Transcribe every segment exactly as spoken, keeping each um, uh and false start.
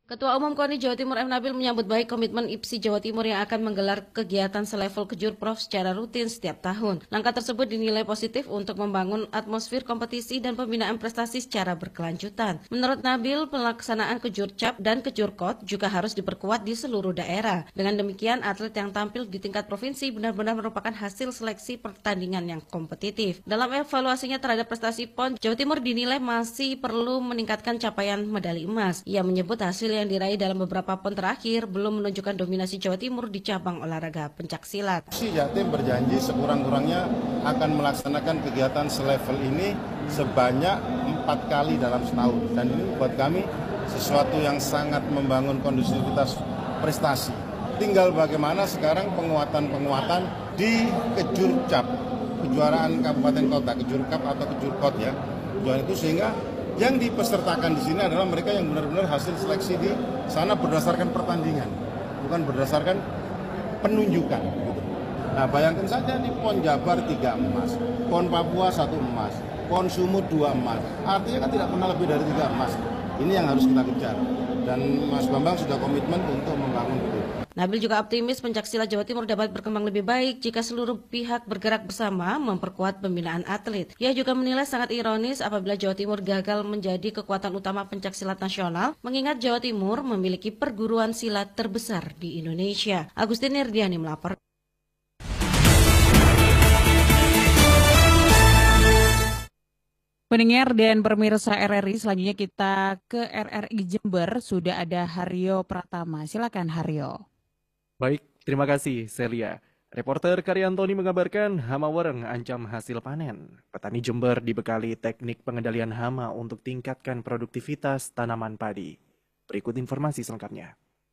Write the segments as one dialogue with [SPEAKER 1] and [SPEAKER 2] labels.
[SPEAKER 1] Ketua Umum KONI Jawa Timur M. Nabil menyambut baik komitmen I P S I Jawa Timur yang akan menggelar kegiatan selevel Kejurprov secara rutin setiap tahun. Langkah tersebut dinilai positif untuk membangun atmosfer kompetisi dan pembinaan prestasi secara berkelanjutan. Menurut Nabil, pelaksanaan Kejurcap dan Kejurkot juga harus diperkuat di seluruh daerah. Dengan demikian, atlet yang tampil di tingkat provinsi benar-benar merupakan hasil seleksi pertandingan yang kompetitif. Dalam evaluasinya terhadap prestasi P O N, Jawa Timur dinilai masih perlu meningkatkan capaian medali emas. Ia menyebut hasil yang diraih dalam beberapa P O N terakhir belum menunjukkan dominasi Jawa Timur di cabang olahraga pencaksilat.
[SPEAKER 2] Jatim berjanji sekurang-kurangnya akan melaksanakan kegiatan selevel ini sebanyak empat kali dalam setahun. Dan ini buat kami sesuatu yang sangat membangun kondusivitas prestasi. Tinggal bagaimana sekarang penguatan-penguatan di Kejurcap, kejuaraan kabupaten kota, Kejurkap atau Kejurkot ya. Kejuaraan itu sehingga yang dipesertakan di sini adalah mereka yang benar-benar hasil seleksi di sana berdasarkan pertandingan, bukan berdasarkan penunjukan. Gitu. Nah, bayangkan saja di P O N Jabar tiga emas, P O N Papua satu emas, P O N Sumut dua emas. Artinya kan tidak pernah lebih dari tiga emas. Ini yang harus kita kejar. Dan Mas Bambang sudah komitmen untuk membangun itu.
[SPEAKER 1] Nabil juga optimis pencaksilat Jawa Timur dapat berkembang lebih baik jika seluruh pihak bergerak bersama memperkuat pembinaan atlet. Ia juga menilai sangat ironis apabila Jawa Timur gagal menjadi kekuatan utama pencaksilat nasional, mengingat Jawa Timur memiliki perguruan silat terbesar di Indonesia. Agustin Nirdiani melapor.
[SPEAKER 3] Pendengar dan pemirsa R R I, selanjutnya kita ke R R I Jember. Sudah ada Haryo Pratama. Silakan Haryo.
[SPEAKER 4] Baik, terima kasih Celia. Reporter Karyantoni mengabarkan hama wereng ancam hasil panen. Petani Jember dibekali teknik pengendalian hama untuk tingkatkan produktivitas tanaman padi. Berikut informasi selengkapnya.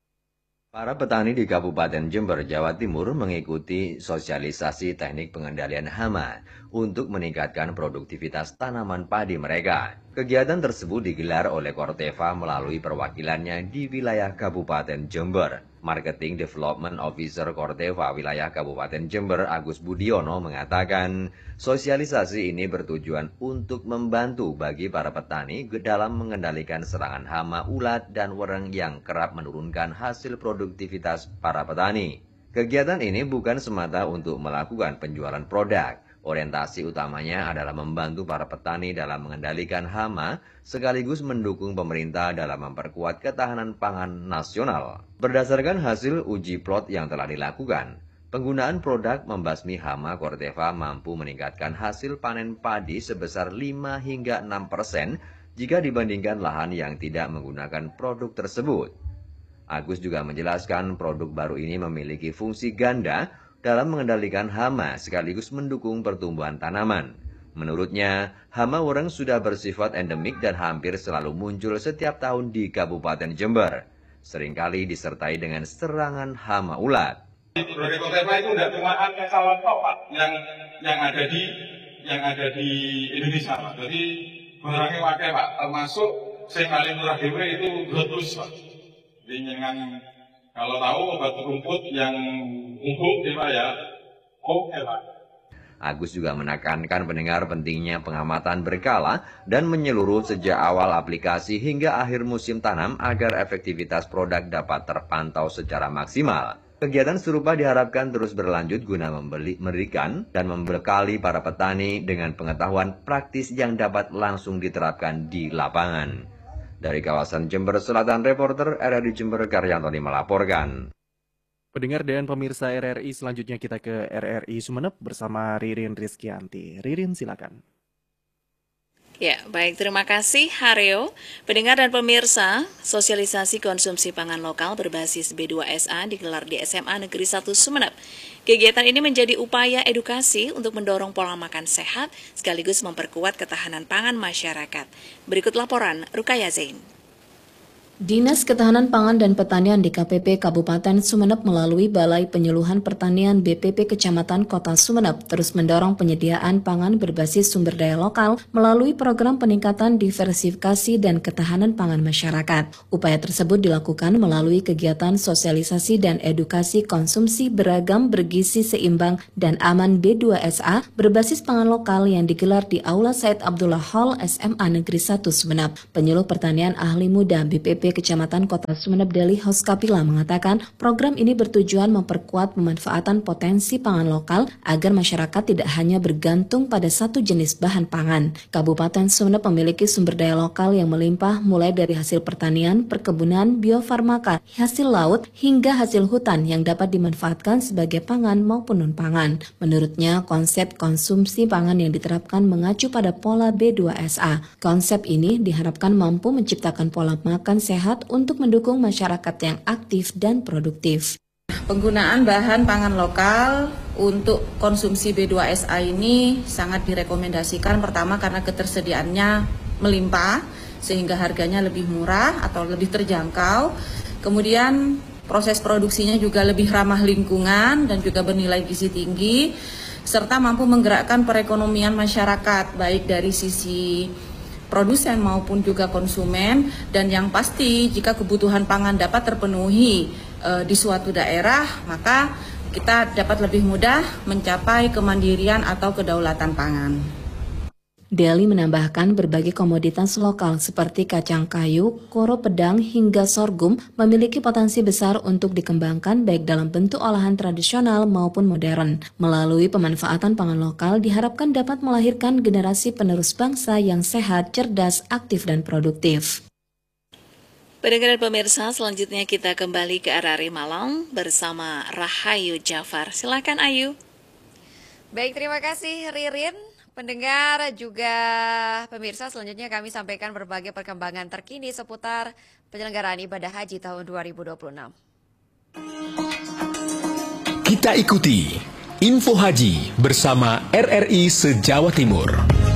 [SPEAKER 5] Para petani di Kabupaten Jember, Jawa Timur mengikuti sosialisasi teknik pengendalian hama untuk meningkatkan produktivitas tanaman padi mereka. Kegiatan tersebut digelar oleh Korteva melalui perwakilannya di wilayah Kabupaten Jember. Marketing Development Officer Korteva wilayah Kabupaten Jember, Agus Budiono, mengatakan sosialisasi ini bertujuan untuk membantu bagi para petani dalam mengendalikan serangan hama ulat dan wereng yang kerap menurunkan hasil produktivitas para petani. Kegiatan ini bukan semata untuk melakukan penjualan produk. Orientasi utamanya adalah membantu para petani dalam mengendalikan hama, sekaligus mendukung pemerintah dalam memperkuat ketahanan pangan nasional. Berdasarkan hasil uji plot yang telah dilakukan, penggunaan produk membasmi hama Korteva mampu meningkatkan hasil panen padi sebesar lima hingga enam persen jika dibandingkan lahan yang tidak menggunakan produk tersebut. Agus juga menjelaskan produk baru ini memiliki fungsi ganda dalam mengendalikan hama sekaligus mendukung pertumbuhan tanaman. Menurutnya, hama wereng sudah bersifat endemik dan hampir selalu muncul setiap tahun di Kabupaten Jember. Seringkali disertai dengan serangan hama ulat.
[SPEAKER 6] Produk Korteva itu tidak cuma kawan top Pak, yang yang ada di yang ada di Indonesia Pak. Jadi barangnya pakai Pak, termasuk saya paling murah dewe itu Grotus Pak. Jadi dengan kalau tahu obat rumput yang empuk ya Pak ya, oke Pak.
[SPEAKER 5] Agus juga menekankan pendengar pentingnya pengamatan berkala dan menyeluruh sejak awal aplikasi hingga akhir musim tanam agar efektivitas produk dapat terpantau secara maksimal. Kegiatan serupa diharapkan terus berlanjut guna membeli, memberikan dan membekali para petani dengan pengetahuan praktis yang dapat langsung diterapkan di lapangan. Dari kawasan Jember Selatan, reporter R R I Jember Karyantoni melaporkan.
[SPEAKER 4] Pendengar dan pemirsa R R I, selanjutnya kita ke R R I Sumeneb bersama Ririn Rizkyanti. Ririn, silakan.
[SPEAKER 7] Ya, baik, terima kasih Haryo. Pendengar dan pemirsa, sosialisasi konsumsi pangan lokal berbasis B dua S A digelar di S M A Negeri satu Sumeneb. Kegiatan ini menjadi upaya edukasi untuk mendorong pola makan sehat sekaligus memperkuat ketahanan pangan masyarakat. Berikut laporan Rukaya Zain.
[SPEAKER 8] Dinas Ketahanan Pangan dan Pertanian D K P P Kabupaten Sumeneb melalui Balai Penyuluhan Pertanian B P P Kecamatan Kota Sumeneb terus mendorong penyediaan pangan berbasis sumber daya lokal melalui program peningkatan diversifikasi dan ketahanan pangan masyarakat. Upaya tersebut dilakukan melalui kegiatan sosialisasi dan edukasi konsumsi beragam bergizi seimbang dan aman B dua S A berbasis pangan lokal yang digelar di Aula Said Abdullah Hall S M A Negeri satu Sumeneb. Penyuluh Pertanian Ahli Muda B P P P Kecamatan Kota Sumeneb Deli Hoskapila mengatakan program ini bertujuan memperkuat pemanfaatan potensi pangan lokal agar masyarakat tidak hanya bergantung pada satu jenis bahan pangan. Kabupaten Sumeneb memiliki sumber daya lokal yang melimpah mulai dari hasil pertanian, perkebunan, biofarmaka, hasil laut, hingga hasil hutan yang dapat dimanfaatkan sebagai pangan maupun non-pangan. Menurutnya, konsep konsumsi pangan yang diterapkan mengacu pada pola B dua S A. Konsep ini diharapkan mampu menciptakan pola makan sehat untuk mendukung masyarakat yang aktif dan produktif.
[SPEAKER 9] Penggunaan bahan pangan lokal untuk konsumsi B dua S A ini sangat direkomendasikan, pertama karena ketersediaannya melimpah sehingga harganya lebih murah atau lebih terjangkau. Kemudian proses produksinya juga lebih ramah lingkungan dan juga bernilai gizi tinggi, serta mampu menggerakkan perekonomian masyarakat baik dari sisi produsen maupun juga konsumen. Dan yang pasti jika kebutuhan pangan dapat terpenuhi e, di suatu daerah, maka kita dapat lebih mudah mencapai kemandirian atau kedaulatan pangan.
[SPEAKER 8] Deli menambahkan berbagai komoditas lokal seperti kacang kayu, koro pedang hingga sorghum memiliki potensi besar untuk dikembangkan baik dalam bentuk olahan tradisional maupun modern. Melalui pemanfaatan pangan lokal diharapkan dapat melahirkan generasi penerus bangsa yang sehat, cerdas, aktif, dan produktif.
[SPEAKER 7] Pendengar dan pemirsa, selanjutnya kita kembali ke R R I Malang bersama Rahayu Jafar. Silakan Ayu.
[SPEAKER 10] Baik, terima kasih Ririn. Pendengar juga pemirsa, selanjutnya kami sampaikan berbagai perkembangan terkini seputar penyelenggaraan ibadah haji tahun dua ribu dua puluh enam.
[SPEAKER 11] Kita ikuti Info Haji bersama R R I se-Jawa Timur.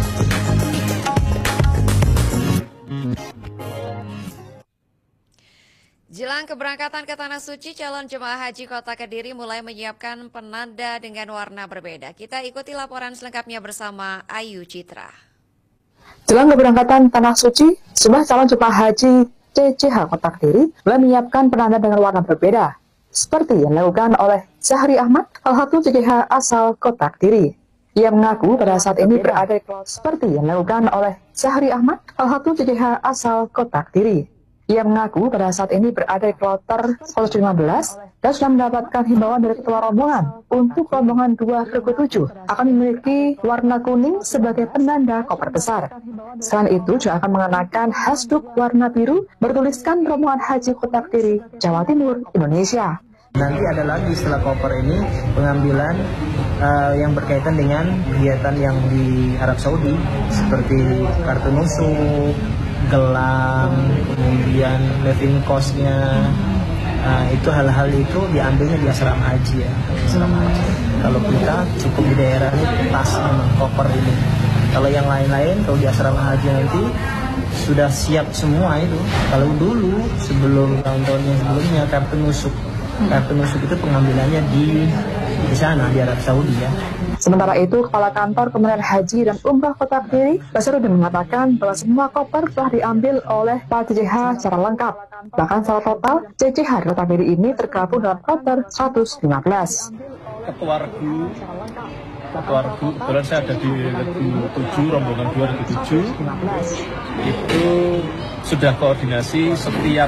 [SPEAKER 10] Jelang keberangkatan ke Tanah Suci, calon jemaah haji Kota Kediri mulai menyiapkan penanda dengan warna berbeda. Kita ikuti laporan selengkapnya bersama Ayu Citra.
[SPEAKER 12] Jelang keberangkatan Tanah Suci, sejumlah calon jemaah haji C C H Kota Kediri mulai menyiapkan penanda dengan warna berbeda, seperti yang dilakukan oleh Zahri Ahmad, salah satu C C H asal Kota Kediri. Ia mengaku pada saat ini berada di kloter seperti yang dilakukan oleh Zahri Ahmad, salah satu C C H asal Kota Kediri. Ia mengaku pada saat ini berada di kloter seratus lima belas dan sudah mendapatkan himbauan dari ketua rombongan untuk rombongan dua ribu tujuh akan memiliki warna kuning sebagai penanda koper besar. Selain itu juga akan mengenakan hasduk warna biru bertuliskan rombongan haji Kota Kediri, Jawa Timur, Indonesia.
[SPEAKER 13] Nanti ada lagi setelah koper ini pengambilan uh, yang berkaitan dengan kegiatan yang di Arab Saudi seperti kartu nusuk, gelang, kemudian living cost-nya, uh, itu hal-hal itu diambilnya di asrama haji ya. Asrama haji. Kalau kita cukup di daerah ini tas memang koper ini. Kalau yang lain-lain, kalau di asrama haji nanti sudah siap semua itu. Kalau dulu sebelum tahun-tahun yang sebelumnya kartu nusuk, kartu nusuk itu pengambilannya di di sana di Arab Saudi ya.
[SPEAKER 12] Sementara itu, Kepala Kantor Kementerian Haji dan Umrah Kota Kediri, Basarudin, mengatakan bahwa semua koper telah diambil oleh para C C H secara lengkap. Bahkan secara total, C C H di Kota Kediri ini tergabung dalam kloter seratus lima belas.
[SPEAKER 14] Ketua Regu, Ketua Regu, kebetulan saya ada di Regu tujuh, rombongan dua Regu tujuh, itu sudah koordinasi setiap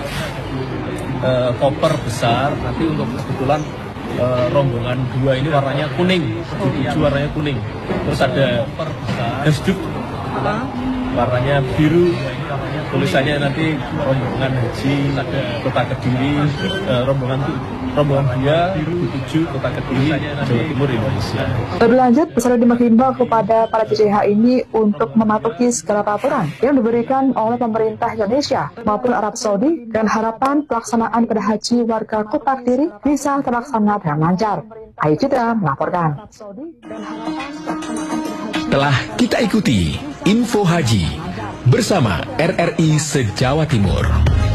[SPEAKER 14] uh, koper besar, nanti untuk kebetulan Uh, rombongan dua ini warnanya kuning, tujuh warnanya kuning. Terus ada hasduk warnanya biru, tulisannya nanti rombongan haji Kota Kediri, uh, rombongan rombongan dua tujuh Kota Kediri, Jawa Timur, Indonesia.
[SPEAKER 12] Lebih lanjut, Basarudin menghimbau kepada para C C H ini untuk mematuhi segala peraturan yang diberikan oleh pemerintah Indonesia maupun Arab Saudi dengan harapan pelaksanaan ibadah haji warga Kota Kediri bisa terlaksana dengan lancar. Ayu Citra melaporkan.
[SPEAKER 11] Telah kita ikuti Info Haji bersama R R I se-Jawa Timur.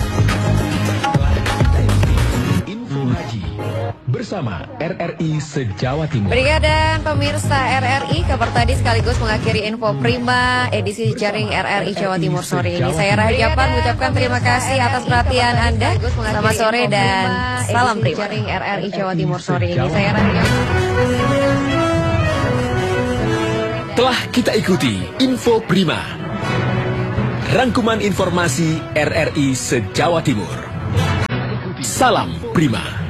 [SPEAKER 11] Info Haji bersama R R I se-Jawa Timur.
[SPEAKER 10] Pendengar dan pemirsa R R I, kabar tadi sekaligus mengakhiri Info Prima edisi Jaring R R I Jawa Timur sore ini. Saya Rahayu Jafar mengucapkan terima kasih atas perhatian Anda. Selamat sore dan salam Prima. Jaring R R I Jawa Timur sore ini. Saya Rahayu Jafar.
[SPEAKER 11] Telah kita ikuti Info Prima. rangkuman informasi R R I se-Jawa Timur. Salam Prima.